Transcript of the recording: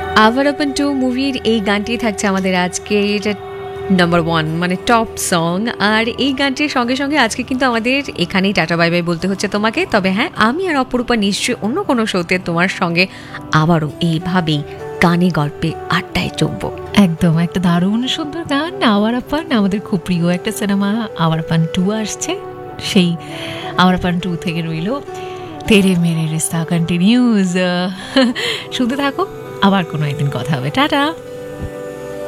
আভারাপন 2 মুভির এই গানটি থাকছে আমাদের আজকের নাম্বার 1 মানে টপ সং। আর এই গানটির সঙ্গে সঙ্গে আজকে কিন্তু আমাদের এখানেই টাটা বাই বাই বলতে হচ্ছে তোমাকে। তবে হ্যাঁ, আমি আর অপরূপা নিশ্চয়ই অন্য কোনো শোতে তোমার সঙ্গে আবারও এইভাবেই গানে গল্পে আড্ডায় জমবো। একদম একটা দারুণ সুন্দর গান আওয়ারাপান, আমাদের খুব প্রিয় একটা সিনেমা আওয়ারাপান 2 আসছে। সেই আওয়ারাপান 2 থেকে রইল তেরে মেরে রিস্তা কন্টিনিউজ। শুনতে থাকো, আবার কোনো একদিন কথা হবে। টাটা।